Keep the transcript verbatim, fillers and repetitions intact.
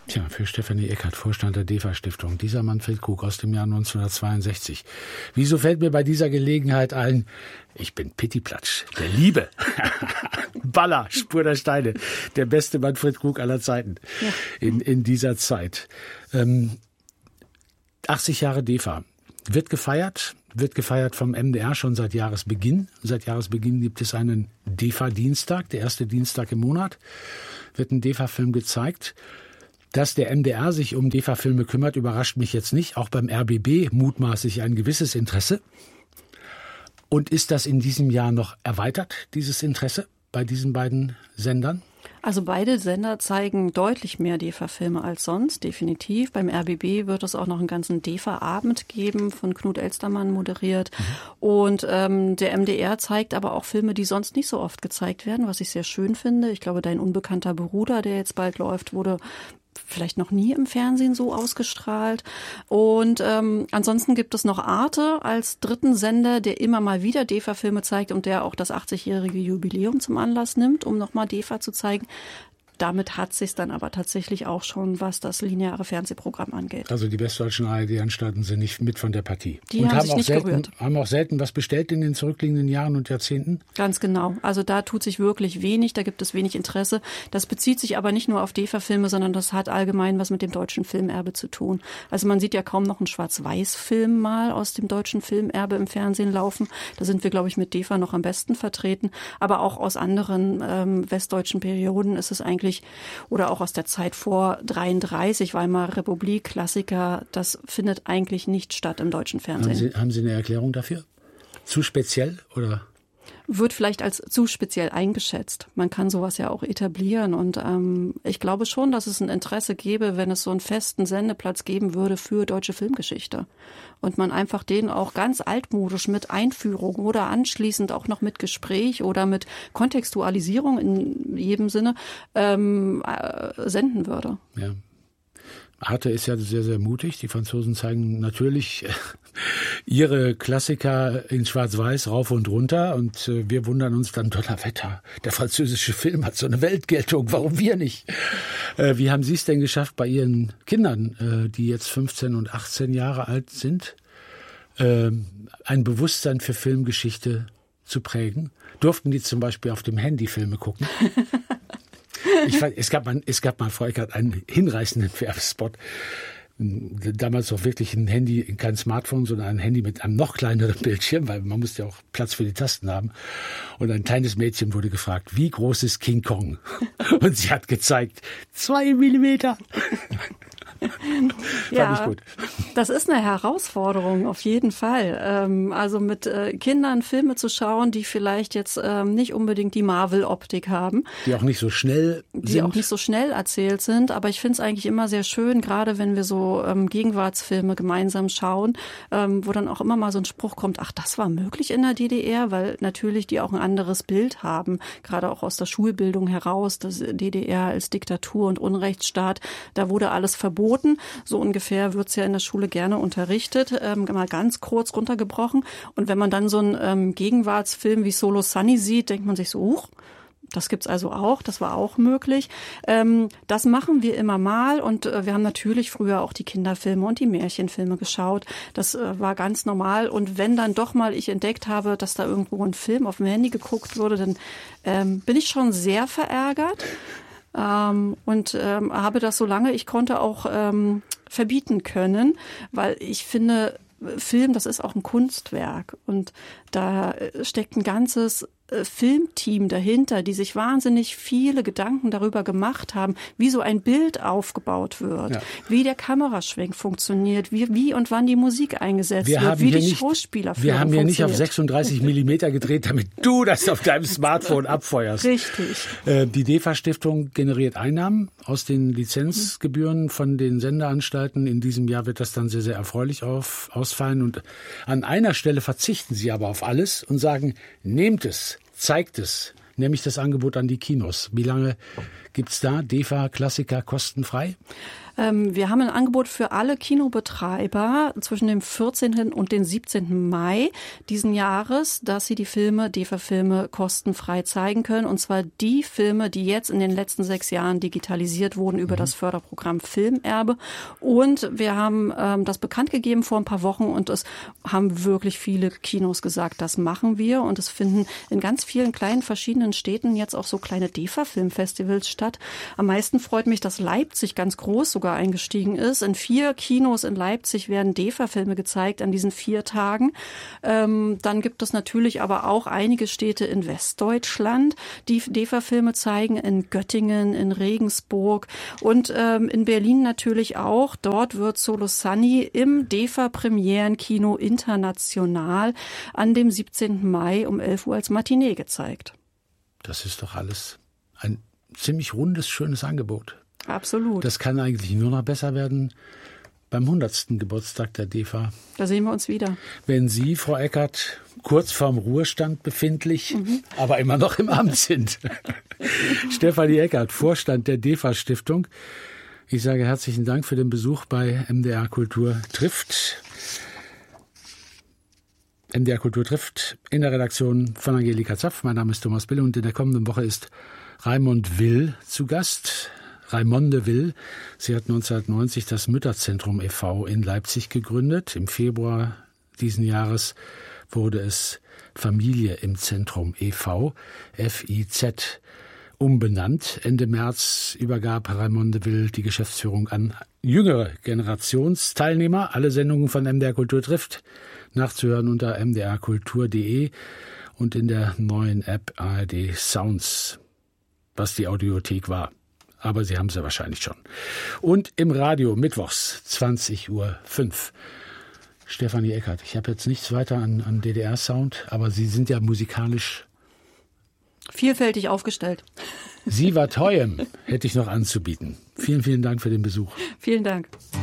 Tja, für Stefanie Eckert, Vorstand der DEFA-Stiftung, dieser Manfred Krug aus dem Jahr neunzehnhundertzweiundsechzig. Wieso fällt mir bei dieser Gelegenheit ein, ich bin Pittiplatsch, der Liebe, Baller, Spur der Steine, der beste Manfred Krug aller Zeiten ja. in, in dieser Zeit. Ähm, achtzig Jahre DEFA, wird gefeiert, wird gefeiert vom M D R schon seit Jahresbeginn. Seit Jahresbeginn gibt es einen DEFA-Dienstag, der erste Dienstag im Monat, wird ein DEFA-Film gezeigt. Dass der M D R sich um DEFA-Filme kümmert, überrascht mich jetzt nicht. Auch beim R B B mutmaßlich ein gewisses Interesse. Und ist das in diesem Jahr noch erweitert, dieses Interesse bei diesen beiden Sendern? Also beide Sender zeigen deutlich mehr DEFA-Filme als sonst, definitiv. Beim R B B wird es auch noch einen ganzen DEFA-Abend geben, von Knut Elstermann moderiert. Mhm. Und ähm, der M D R zeigt aber auch Filme, die sonst nicht so oft gezeigt werden, was ich sehr schön finde. Ich glaube, Dein unbekannter Bruder, der jetzt bald läuft, wurde vielleicht noch nie im Fernsehen so ausgestrahlt. Und ähm, ansonsten gibt es noch Arte als dritten Sender, der immer mal wieder DEFA-Filme zeigt und der auch das achtzigjährige Jubiläum zum Anlass nimmt, um nochmal DEFA zu zeigen. Damit hat sich's dann aber tatsächlich auch schon, was das lineare Fernsehprogramm angeht. Also die westdeutschen A R D-Anstalten sind nicht mit von der Partie. Die und haben, haben sich auch nicht selten, gerührt. Haben auch selten was bestellt in den zurückliegenden Jahren und Jahrzehnten? Ganz genau. Also da tut sich wirklich wenig, da gibt es wenig Interesse. Das bezieht sich aber nicht nur auf DEFA-Filme, sondern das hat allgemein was mit dem deutschen Filmerbe zu tun. Also man sieht ja kaum noch einen Schwarz-Weiß-Film mal aus dem deutschen Filmerbe im Fernsehen laufen. Da sind wir, glaube ich, mit DEFA noch am besten vertreten. Aber auch aus anderen ähm, westdeutschen Perioden ist es eigentlich, oder auch aus der Zeit vor dreiunddreißig, Weimarer Republik, Klassiker, das findet eigentlich nicht statt im deutschen Fernsehen. Haben Sie, haben Sie eine Erklärung dafür? Zu speziell oder? Wird vielleicht als zu speziell eingeschätzt. Man kann sowas ja auch etablieren und ähm, ich glaube schon, dass es ein Interesse gäbe, wenn es so einen festen Sendeplatz geben würde für deutsche Filmgeschichte und man einfach den auch ganz altmodisch mit Einführung oder anschließend auch noch mit Gespräch oder mit Kontextualisierung in jedem Sinne ähm, äh, senden würde. Ja. Arte ist ja sehr, sehr mutig. Die Franzosen zeigen natürlich ihre Klassiker in Schwarz-Weiß rauf und runter und äh, wir wundern uns dann, Donnerwetter, der französische Film hat so eine Weltgeltung, warum wir nicht? Äh, wie haben Sie es denn geschafft, bei Ihren Kindern, äh, die jetzt fünfzehn und achtzehn Jahre alt sind, äh, ein Bewusstsein für Filmgeschichte zu prägen? Durften die zum Beispiel auf dem Handy Filme gucken? Ich fand, es gab mal, es gab mal, Frau Eckert, einen hinreißenden Werbespot. Damals auch wirklich ein Handy, kein Smartphone, sondern ein Handy mit einem noch kleineren Bildschirm, weil man musste ja auch Platz für die Tasten haben. Und ein kleines Mädchen wurde gefragt, wie groß ist King Kong? Und sie hat gezeigt, zwei Millimeter. Ja, Fand ich gut. Das ist eine Herausforderung, auf jeden Fall. Also mit Kindern Filme zu schauen, die vielleicht jetzt nicht unbedingt die Marvel-Optik haben. Die auch nicht so schnell sind. Die auch nicht so schnell erzählt sind. Aber ich finde es eigentlich immer sehr schön, gerade wenn wir so Gegenwartsfilme gemeinsam schauen, wo dann auch immer mal so ein Spruch kommt, ach, das war möglich in der D D R, weil natürlich die auch ein anderes Bild haben, gerade auch aus der Schulbildung heraus, das D D R als Diktatur und Unrechtsstaat, da wurde alles verboten. So ungefähr wird's ja in der Schule gerne unterrichtet, ähm, mal ganz kurz runtergebrochen. Und wenn man dann so einen ähm, Gegenwartsfilm wie Solo Sunny sieht, denkt man sich so, huch, das gibt's also auch, das war auch möglich. Ähm, das machen wir immer mal und äh, wir haben natürlich früher auch die Kinderfilme und die Märchenfilme geschaut. Das äh, war ganz normal und wenn dann doch mal ich entdeckt habe, dass da irgendwo ein Film auf dem Handy geguckt wurde, dann ähm, bin ich schon sehr verärgert. Ähm, und ähm, habe das, solange ich konnte, auch ähm, verbieten können, weil ich finde, Film, das ist auch ein Kunstwerk und da steckt ein ganzes Filmteam dahinter, die sich wahnsinnig viele Gedanken darüber gemacht haben, wie so ein Bild aufgebaut wird, ja. Wie der Kameraschwenk funktioniert, wie, wie und wann die Musik eingesetzt wir wird, wie die nicht, Schauspieler Wir haben hier nicht auf sechsunddreißig Millimeter gedreht, damit du das auf deinem Smartphone abfeuerst. Richtig. Die DEFA-Stiftung generiert Einnahmen aus den Lizenzgebühren von den Sendeanstalten. In diesem Jahr wird das dann sehr, sehr erfreulich auf, ausfallen. Und an einer Stelle verzichten sie aber auf alles und sagen, nehmt es. Zeigt es, nämlich das Angebot an die Kinos. Wie lange gibt's da DEFA-Klassiker kostenfrei? Ähm, wir haben ein Angebot für alle Kinobetreiber zwischen dem vierzehnten und dem siebzehnten Mai diesen Jahres, dass sie die Filme, D E F A-Filme kostenfrei zeigen können. Und zwar die Filme, die jetzt in den letzten sechs Jahren digitalisiert wurden über mhm. das Förderprogramm Filmerbe. Und wir haben ähm, das bekannt gegeben vor ein paar Wochen und es haben wirklich viele Kinos gesagt, das machen wir. Und es finden in ganz vielen kleinen verschiedenen Städten jetzt auch so kleine D E F A-Filmfestivals statt. Am meisten freut mich, dass Leipzig ganz groß sogar eingestiegen ist. In vier Kinos in Leipzig werden D E F A-Filme gezeigt an diesen vier Tagen. Ähm, dann gibt es natürlich aber auch einige Städte in Westdeutschland, die D E F A-Filme zeigen, in Göttingen, in Regensburg und ähm, in Berlin natürlich auch. Dort wird Solo Sunny im D E F A-Premierenkino International an dem siebzehnten Mai um elf Uhr als Matinee gezeigt. Das ist doch alles ein ziemlich rundes, schönes Angebot. Absolut. Das kann eigentlich nur noch besser werden beim hundertsten Geburtstag der D E F A. Da sehen wir uns wieder. Wenn Sie, Frau Eckert, kurz vorm Ruhestand befindlich, mhm. aber immer noch im Amt sind. Stefanie Eckert, Vorstand der D E F A-Stiftung. Ich sage herzlichen Dank für den Besuch bei M D R Kultur trifft. M D R Kultur trifft in der Redaktion von Angelika Zapf. Mein Name ist Thomas Bille und in der kommenden Woche ist Raimund Will zu Gast. Raimonde Will. Sie hat neunzehnhundertneunzig das Mütterzentrum e V in Leipzig gegründet. Im Februar diesen Jahres wurde es Familie im Zentrum e V, F I Z, umbenannt. Ende März übergab Raimonde Will die Geschäftsführung an jüngere Generationsteilnehmer. Alle Sendungen von M D R Kultur trifft nachzuhören unter m d r kultur punkt d e und in der neuen App A R D Sounds, was die Audiothek war. Aber Sie haben sie wahrscheinlich schon. Und im Radio mittwochs zwanzig Uhr fünf. Stefanie Eckert, ich habe jetzt nichts weiter an, an D D R-Sound, aber Sie sind ja musikalisch vielfältig aufgestellt. Sie war teuer, hätte ich noch anzubieten. Vielen, vielen Dank für den Besuch. Vielen Dank.